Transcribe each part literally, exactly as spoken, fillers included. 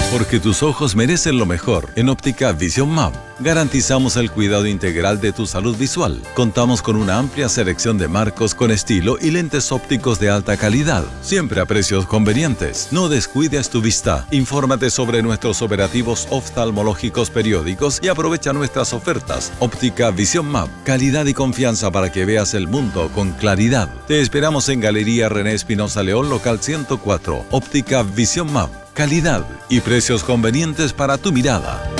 Porque tus ojos merecen lo mejor. En Óptica Vision Map garantizamos el cuidado integral de tu salud visual. Contamos con una amplia selección de marcos con estilo y lentes ópticos de alta calidad, siempre a precios convenientes. No descuides tu vista. Infórmate sobre nuestros operativos oftalmológicos periódicos y aprovecha nuestras ofertas. Óptica Vision Map, calidad y confianza para que veas el mundo con claridad. Te esperamos en Galería René Espinosa León, local ciento cuatro. Óptica Vision Map. Calidad y precios convenientes para tu mirada.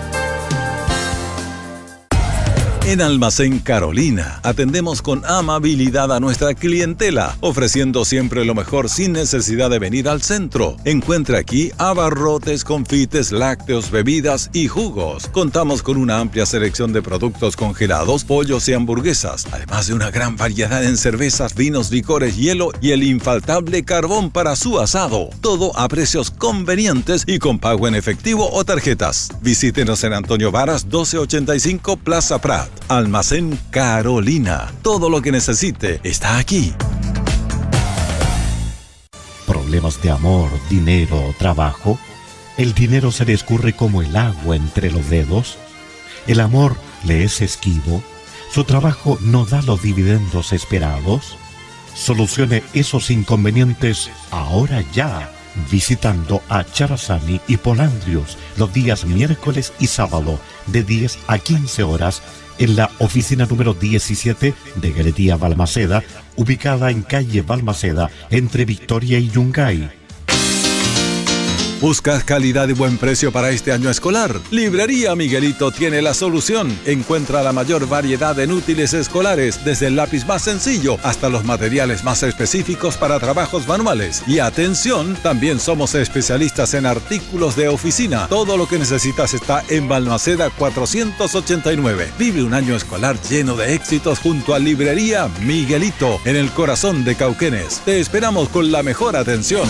En Almacén Carolina atendemos con amabilidad a nuestra clientela, ofreciendo siempre lo mejor sin necesidad de venir al centro. Encuentra aquí abarrotes, confites, lácteos, bebidas y jugos. Contamos con una amplia selección de productos congelados, pollos y hamburguesas, además de una gran variedad en cervezas, vinos, licores, hielo y el infaltable carbón para su asado. Todo a precios convenientes y con pago en efectivo o tarjetas. Visítenos en Antonio Varas doce ochenta y cinco, Plaza Prat. Almacén Carolina. Todo lo que necesite está aquí. ¿Problemas de amor, dinero, trabajo? ¿El dinero se le escurre como el agua entre los dedos? ¿El amor le es esquivo? ¿Su trabajo no da los dividendos esperados? Solucione esos inconvenientes ahora ya, visitando a Charazani y Polandrios los días miércoles y sábado de diez a quince horas en la oficina número diecisiete de Galería Balmaceda, ubicada en calle Balmaceda, entre Victoria y Yungay. ¿Buscas calidad y buen precio para este año escolar? Librería Miguelito tiene la solución. Encuentra la mayor variedad en útiles escolares, desde el lápiz más sencillo hasta los materiales más específicos para trabajos manuales. Y atención, también somos especialistas en artículos de oficina. Todo lo que necesitas está en Balmaceda cuatrocientos ochenta y nueve. Vive un año escolar lleno de éxitos junto a Librería Miguelito, en el corazón de Cauquenes. Te esperamos con la mejor atención.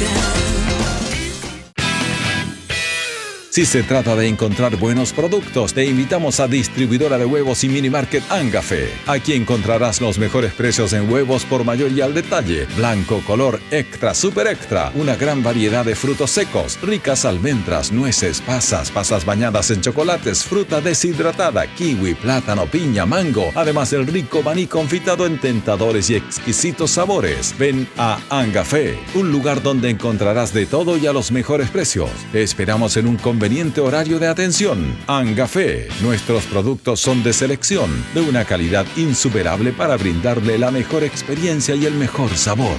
Si se trata de encontrar buenos productos, te invitamos a Distribuidora de Huevos y Mini Market Angafe. Aquí encontrarás los mejores precios en huevos por mayor y al detalle. Blanco, color, extra, super extra. Una gran variedad de frutos secos, ricas almendras, nueces, pasas, pasas bañadas en chocolates, fruta deshidratada, kiwi, plátano, piña, mango. Además del rico maní confitado en tentadores y exquisitos sabores. Ven a Angafe, un lugar donde encontrarás de todo y a los mejores precios. Te esperamos en un conveniente horario de atención. Angafe, nuestros productos son de selección, de una calidad insuperable para brindarle la mejor experiencia y el mejor sabor.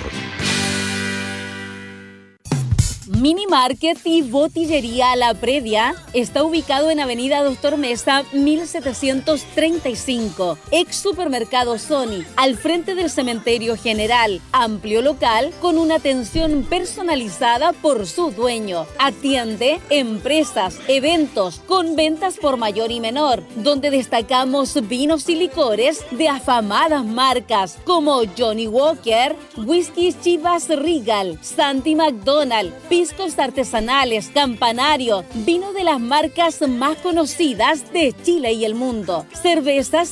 Mini Market y Botillería La Previa está ubicado en Avenida Doctor Mesa mil setecientos treinta y cinco, ex Supermercado Sony, al frente del Cementerio General. Amplio local con una atención personalizada por su dueño. Atiende empresas, eventos con ventas por mayor y menor, donde destacamos vinos y licores de afamadas marcas como Johnny Walker, Whisky Chivas Regal, Santi McDonald, piscos artesanales, Campanario, vino de las marcas más conocidas de Chile y el mundo, cervezas